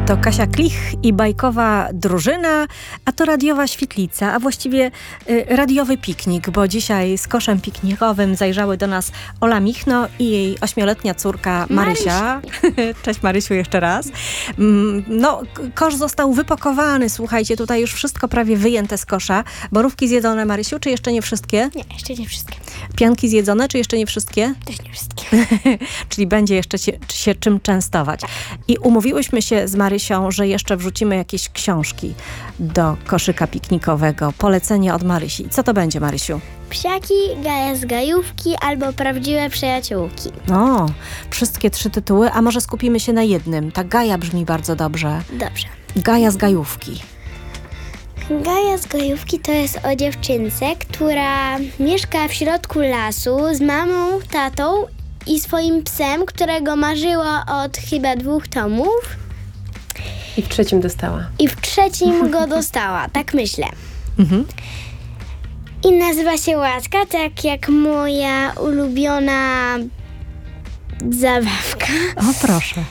To Kasia Klich i bajkowa drużyna, a to radiowa świetlica, a właściwie radiowy piknik, bo dzisiaj z koszem piknikowym zajrzały do nas Ola Michno i jej 8-letnia córka Marysia. Cześć Marysiu jeszcze raz. No, kosz został wypakowany, słuchajcie, tutaj już wszystko prawie wyjęte z kosza. Borówki zjedzone, Marysiu, czy jeszcze nie wszystkie? Nie, jeszcze nie wszystkie. Pianki zjedzone, czy jeszcze nie wszystkie? Też nie wszystkie. Czyli będzie jeszcze się czym częstować. I umówiłyśmy się z Marysią, że jeszcze wrzucimy jakieś książki do koszyka piknikowego. Polecenie od Marysi. Co to będzie, Marysiu? Psiaki, Gaja z Gajówki albo Prawdziwe przyjaciółki. O, wszystkie 3 tytuły, a może skupimy się na jednym. Ta Gaja brzmi bardzo dobrze. Dobrze. Gaja z Gajówki. Gaja z Gajówki to jest o dziewczynce, która mieszka w środku lasu z mamą, tatą i swoim psem, którego marzyła od chyba 2 tomów. I w 3 dostała. I w 3 go dostała, tak myślę. Mhm. I nazywa się Łaska, tak jak moja ulubiona zabawka. O, proszę.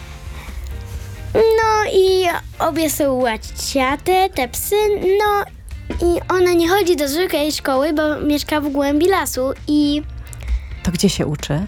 No i obie są łaciate, te psy, no i ona nie chodzi do zwykłej szkoły, bo mieszka w głębi lasu i To gdzie się uczy?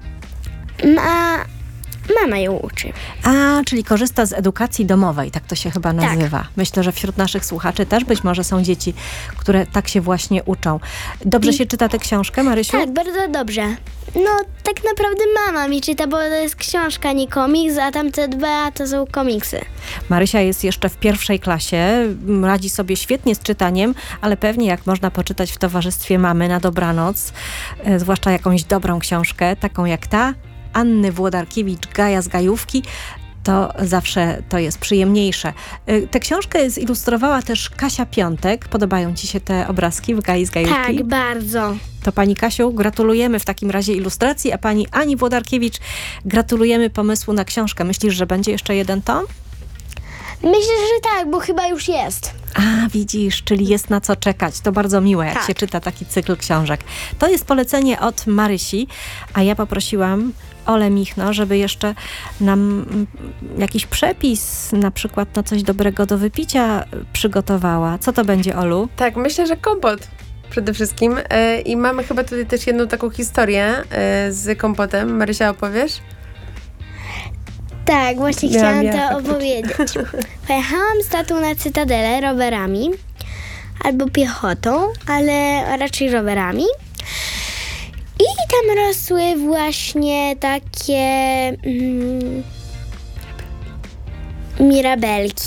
mama ją uczy. A, czyli korzysta z edukacji domowej, tak to się chyba nazywa. Myślę, że wśród naszych słuchaczy też być może są dzieci, które tak się właśnie uczą. Dobrze się czyta tę książkę, Marysiu? Tak, bardzo dobrze. No, tak naprawdę mama mi czyta, bo to jest książka, nie komiks, a tamte 2 to są komiksy. Marysia jest jeszcze w 1. klasie, radzi sobie świetnie z czytaniem, ale pewnie jak można poczytać w towarzystwie mamy na dobranoc, zwłaszcza jakąś dobrą książkę, taką jak ta, Anny Włodarkiewicz, Gaja z Gajówki, to zawsze to jest przyjemniejsze. Tę książkę zilustrowała też Kasia Piątek. Podobają ci się te obrazki w Gai z Gajówki? Tak, bardzo. To pani Kasiu, gratulujemy w takim razie ilustracji, a pani Ani Włodarkiewicz gratulujemy pomysłu na książkę. Myślisz, że będzie jeszcze 1 tom? Myślę, że tak, bo chyba już jest. A, widzisz, czyli jest na co czekać. To bardzo miłe, jak Tak. się czyta taki cykl książek. To jest polecenie od Marysi, a ja poprosiłam Olę Michno, żeby jeszcze nam jakiś przepis, na przykład na coś dobrego do wypicia przygotowała. Co to będzie, Olu? Tak, myślę, że kompot przede wszystkim. I mamy chyba tutaj też jedną taką historię z kompotem. Marysia, opowiesz? Tak, właśnie Miałam chciałam ja to faktycznie. opowiedzieć. Pojechałam z tatą na Cytadelę rowerami albo piechotą, ale raczej rowerami. I tam rosły właśnie takie mirabelki.